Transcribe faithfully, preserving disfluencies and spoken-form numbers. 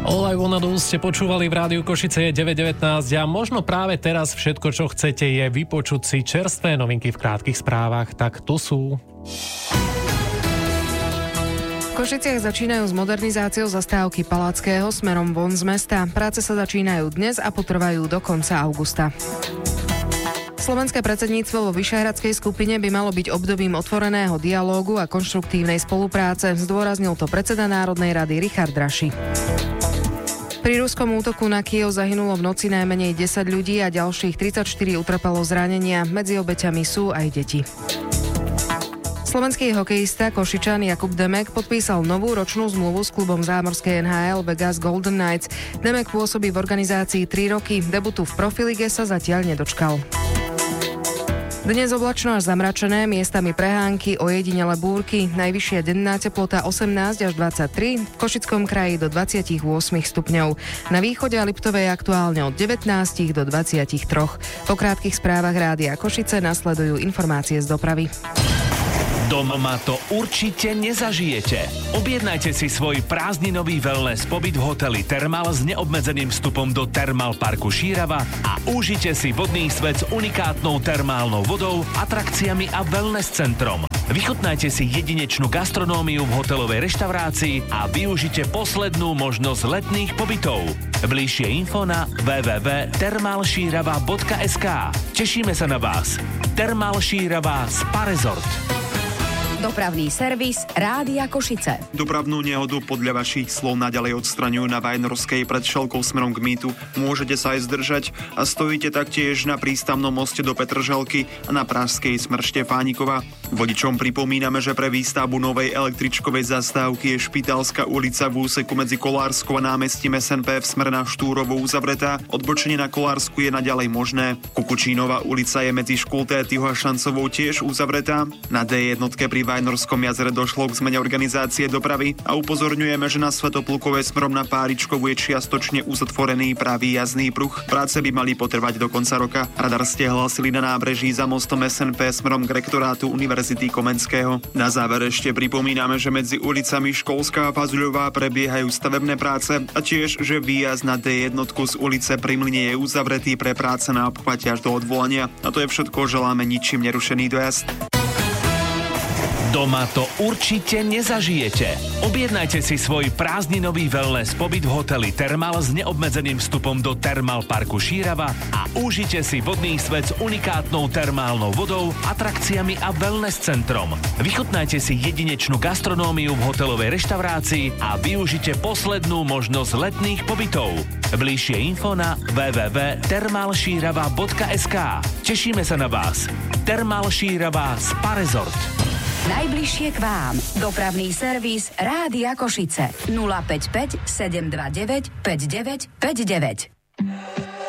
All I Wanna Do ste počúvali v Rádiu Košice, je deväť devätnásť a možno práve teraz všetko, čo chcete, je vypočuť si čerstvé novinky v krátkych správach, tak tu sú. V Košiciach začínajú s modernizáciou zastávky Palackého smerom von z mesta. Práce sa začínajú dnes a potrvajú do konca augusta. Slovenské predsedníctvo vo Vyšehradskej skupine by malo byť obdobím otvoreného dialógu a konštruktívnej spolupráce, zdôraznil to predseda Národnej rady Richard Raši. Pri ruskom útoku na Kyjev zahynulo v noci najmenej desať ľudí a ďalších tridsaťštyri utrpelo zranenia. Medzi obeťami sú aj deti. Slovenský hokejista Košičan Jakub Demek podpísal novú ročnú zmluvu s klubom zámorskej en há el Vegas Golden Knights. Demek pôsobí v organizácii tri roky, debutu v Profilige sa zatiaľ nedočkal. Dnes oblačno až zamračené, miestami prehánky, ojedinele búrky, najvyššia denná teplota osemnásť až dvadsaťtri, v Košickom kraji do dvadsaťosem stupňov. Na východe a Liptovej aktuálne od devätnásť do dvadsaťtri. Po krátkych správach Rádia Košice nasledujú informácie z dopravy. Doma to určite nezažijete. Objednajte si svoj prázdninový wellness pobyt v hoteli Thermal s neobmedzeným vstupom do Thermal parku Šírava a užite si vodný svet s unikátnou termálnou vodou, atrakciami a wellness centrom. Vychutnajte si jedinečnú gastronómiu v hotelovej reštaurácii a využite poslednú možnosť letných pobytov. Bližšie info na w w w bodka thermal šírava bodka es ká. Tešíme sa na vás. Thermal Šírava Spa Resort. Dopravný servis Rádia Košice. Dopravnú nehodu podľa vašich slov naďalej odstraňujú na Vajnorskej pred Šelkou smerom k Mýtu. Môžete sa aj zdržať a stojíte taktiež na prístavnom moste do Petržalky a na Pražskej smer Štefánikova. Vodičom pripomíname, že pre výstavbu novej električkovej zastávky je Špitálska ulica v úseku medzi Kolárskou a námestím es en pé v smere na Štúrovo uzavretá. Odbočenie na Kolársku je naďalej možné. Kukučínova ulica je medzi Škultétyho a Šancovou tiež uzavretá. Na dé jednotke pri Vajnorskom jazere došlo k zmene organizácie dopravy a upozorňujeme, že na Svätoplukovej smerom na Páričkovú je čiastočne uzatvorený pravý jazdný pruh. Práce by mali potrvať do konca roka. Radar ste hlásili na nábreží za mostom es en pé smerom k rektorátu Univerzity Komenského. Na záver ešte pripomíname, že medzi ulicami Školská a Pazuľová prebiehajú stavebné práce a tiež, že výjazd na dé jednotku z ulice Pri Mlyne je uzavretý pre práce na obchvate až do odvolania. A to je všetko, želáme ničím nerušený dojazd. Doma to určite nezažijete. Objednajte si svoj prázdninový wellness pobyt v hoteli Thermal s neobmedzeným vstupom do Thermal parku Šírava a užite si vodný svet s unikátnou termálnou vodou, atrakciami a wellness centrom. Vychutnajte si jedinečnú gastronómiu v hotelovej reštaurácii a využite poslednú možnosť letných pobytov. Bližšie info na w w w bodka thermal šírava bodka es ká. Tešíme sa na vás. Thermal Šírava Spa Resort. Najbližšie k vám. Dopravný servis Rádia Košice. nula päť päť sedem dva deväť päť deväť päť deväť.